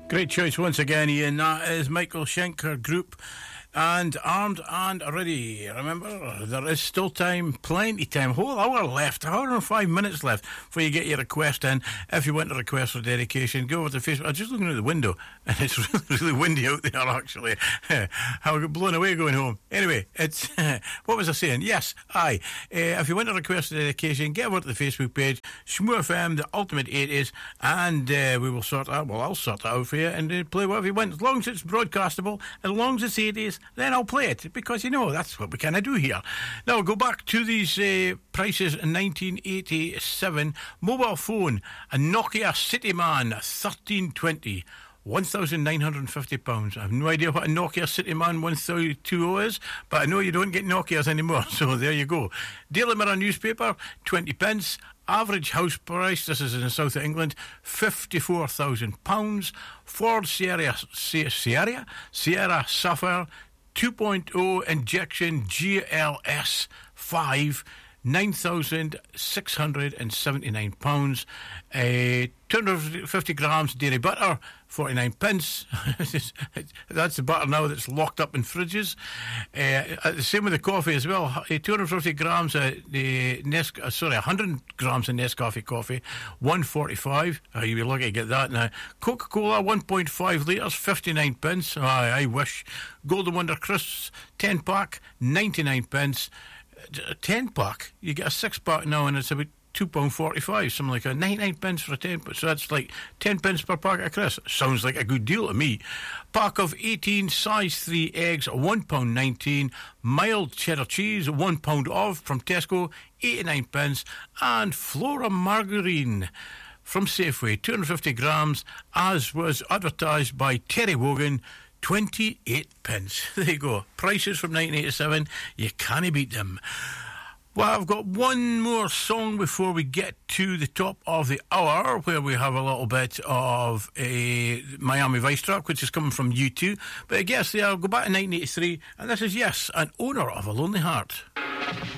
Great choice once again, Ian. That is Michael Schenker Group and Armed and Ready. Remember, there is still time, plenty time, whole hour left, hour and 5 minutes left before you get your request in. If you want a request for dedication, go over to Facebook. I'm just looking out the window and it's really windy out there, actually. I got blown away going home. Anyway, it's what was I saying? Yes, aye. If you want a request for dedication, get over to the Facebook page, Shmoo FM, the Ultimate 80s, and we will sort out, well, I'll sort it out for you and play whatever you want. As long as it's broadcastable, as long as it's 80s, then I'll play it, because, you know, that's what we kind of do here. Now, we'll go back to these prices in 1987. Mobile phone, a Nokia Cityman 1320. £1,950. I have no idea what a Nokia Cityman 1220 is, but I know you don't get Nokias anymore, so there you go. Daily Mirror newspaper, 20 pence. Average house price, this is in the south of England, £54,000. Ford Sierra Sapphire 2.0 injection GLS 5, £9,679. 250 grams dairy butter, 49 pence. That's the butter now that's locked up in fridges. The same with the coffee as well. 250 grams of 100 grams of Nescafe coffee, 145. You'll be lucky to get that now. Coca-Cola, 1.5 litres, 59 pence. I wish. Golden Wonder Crisps, 10 pack, 99 pence. 10 pack, you get a 6-pack now, and it's about £2.45, something like that. 99 pence for a 10, so that's like 10 pence per packet of crisps. Sounds like a good deal to me. Pack of 18 size 3 eggs, £1.19. Mild cheddar cheese, £1 off from Tesco, 89 pence. And Flora margarine from Safeway, 250 grams, as was advertised by Terry Wogan, 28 pence. There you go. Prices from 1987. You can't beat them. Well, I've got one more song before we get to the top of the hour, where we have a little bit of a Miami Vice track, which is coming from U2. But I guess I'll go back to 1983, and this is, yes, An Owner of a Lonely Heart.